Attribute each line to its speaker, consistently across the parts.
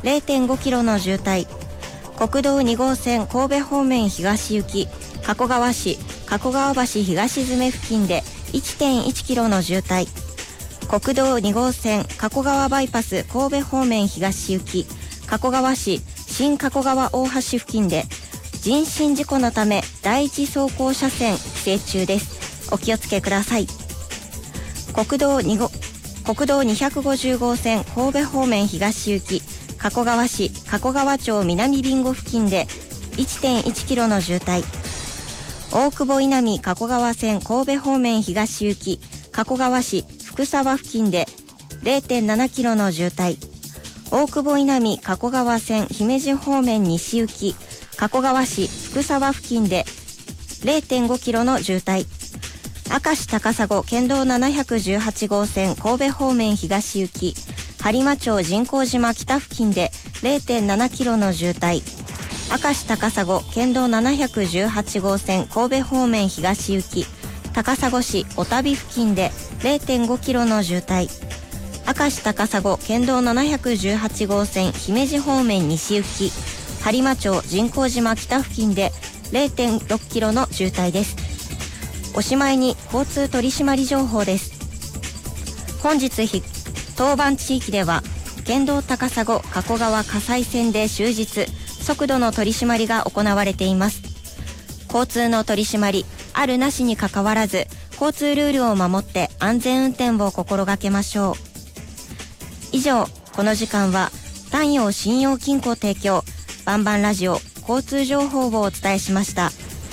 Speaker 1: 0.5 キロの渋滞。国道2号線神戸方面東行き加古川市加古川橋東詰め付近で 1.1 キロの渋滞。国道2号線加古川バイパス神戸方面東行き加古川市新加古川大橋付近で人身事故のため第一走行車線規制中です。お気をつけください。国道250号線神戸方面東行き加古川市加古川町南ビンゴ付近で 1.1 キロの渋滞。大久保稲美加古川線神戸方面東行き加古川市福沢付近で 0.7 キロの渋滞。大久保稲美加古川線姫路方面西行き加古川市福沢付近で 0.5 キロの渋滞。明石高砂県道718号線神戸方面東行き播磨町神光島北付近で 0.7 キロの渋滞。明石高砂県道718号線神戸方面東行き高砂市小旅付近で 0.5 キロの渋滞。明石高砂県道718号線姫路方面西行き播磨町神光島北付近で 0.6 キロの渋滞です。おしまいに交通取締情報です。本日当番地域では県道高砂加古川葛西線で終日速度の取り締まりが行われています。交通の取り締まりあるなしにかかわらず交通ルールを守って安全運転を心がけましょう。以上、この時間は丹陽信用金庫提供バンバンラジオ交通情報をお伝えしました。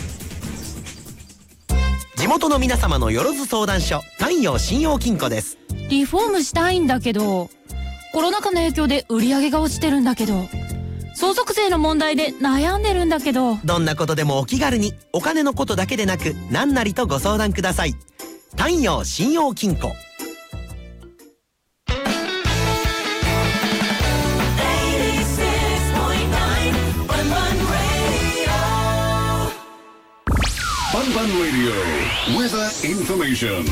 Speaker 2: 地元の皆様のよろず相談所丹陽信用金庫です。
Speaker 3: リフォームしたいんだけどコロナ禍の影響で売り上げが落ちてるんだけど相続税の問題で悩んでるんだけど。
Speaker 2: どんなことでもお気軽にお金のことだけでなく何なりとご相談ください。丹陽信用金庫。
Speaker 4: バンバンラディオ Weather Information。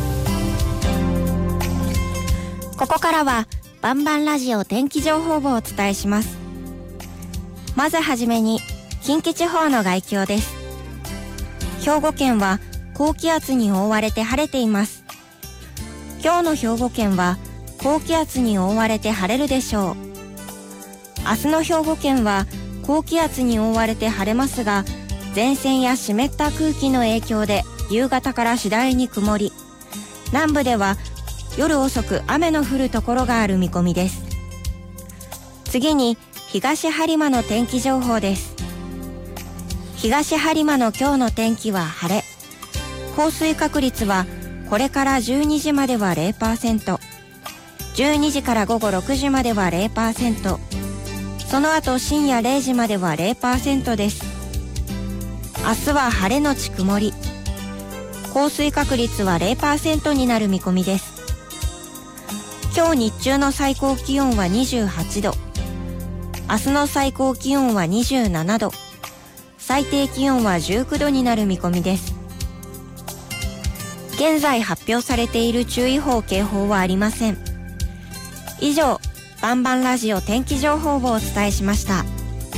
Speaker 1: ここからはバンバンラジオ天気情報をお伝えします。まずはじめに近畿地方の概況です。兵庫県は高気圧に覆われて晴れています。今日の兵庫県は高気圧に覆われて晴れるでしょう。明日の兵庫県は高気圧に覆われて晴れますが前線や湿った空気の影響で夕方から次第に曇り、南部では夜遅く雨の降るところがある見込みです。次に東播磨の天気情報です。東播磨の今日の天気は晴れ。降水確率はこれから12時までは 0%、12時から午後6時までは 0%、その後深夜0時までは 0% です。明日は晴れのち曇り。降水確率は 0% になる見込みです。今日日中の最高気温は28度。明日の最高気温は27度。最低気温は19度になる見込みです。現在発表されている注意報・警報はありません。以上、バンバンラジオ天気情報をお伝えしました。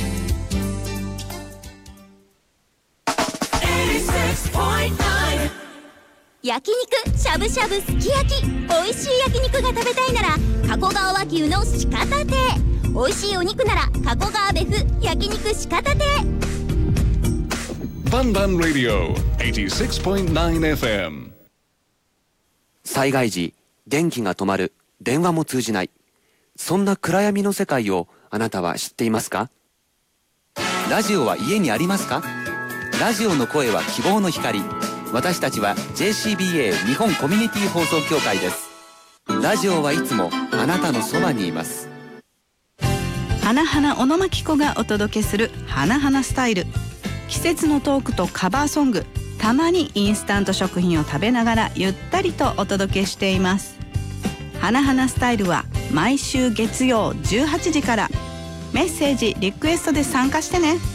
Speaker 5: 焼肉、しゃぶしゃぶ、すき焼き、美味しい焼肉が食べたいなら加古川和牛の鹿田亭。美味しいお肉なら加古川別府焼肉鹿田亭。
Speaker 4: バンバンラディオ 86.9 FM。
Speaker 6: 災害時電気が止まる、電話も通じない、そんな暗闇の世界をあなたは知っていますか？ラジオは家にありますか？ラジオの声は希望の光。私たちは JCBA 日本コミュニティ放送協会です。ラジオはいつもあなたのそばにいます。
Speaker 7: 花々小野真紀子がお届けする花々スタイル。季節のトークとカバーソング、たまにインスタント食品を食べながらゆったりとお届けしています。花々スタイルは毎週月曜18時から。メッセージリクエストで参加してね。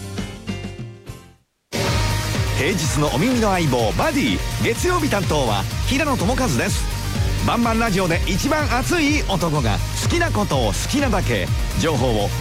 Speaker 8: 平日のお耳の相棒バディ、月曜日担当は平野智和です。バンバンラジオで一番熱い男が好きなことを好きなだけ、情報を